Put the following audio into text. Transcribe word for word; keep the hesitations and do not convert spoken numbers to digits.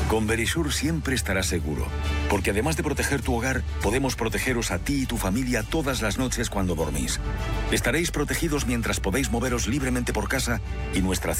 Con Verisur siempre estarás seguro, porque además de proteger tu hogar, podemos protegeros a ti y tu familia todas las noches cuando dormís. Estaréis protegidos mientras podéis moveros libremente por casa y nuestra